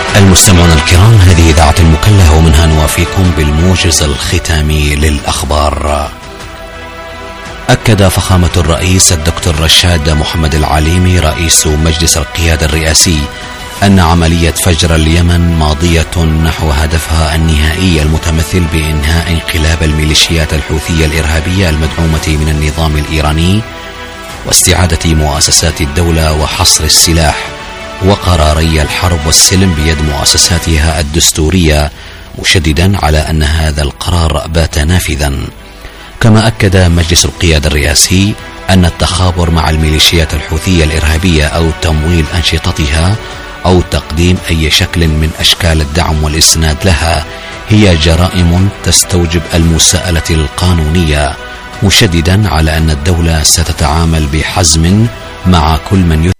المستمعون الكرام، هذه إذاعة المكلة ومنها نوافيكم بالموجز الختامي للأخبار. أكد فخامة الرئيس الدكتور رشاد محمد العليمي رئيس مجلس القيادة الرئاسي أن عملية فجر اليمن ماضية نحو هدفها النهائي المتمثل بإنهاء انقلاب الميليشيات الحوثية الإرهابية المدعومة من النظام الإيراني واستعادة مؤسسات الدولة وحصر السلاح وقراري الحرب والسلم بيد مؤسساتها الدستورية، مشددا على أن هذا القرار بات نافذا. كما أكد مجلس القيادة الرئاسي أن التخابر مع الميليشيات الحوثية الإرهابية أو تمويل أنشطتها أو تقديم أي شكل من أشكال الدعم والإسناد لها هي جرائم تستوجب المساءلة القانونية، مشددا على أن الدولة ستتعامل بحزم مع كل من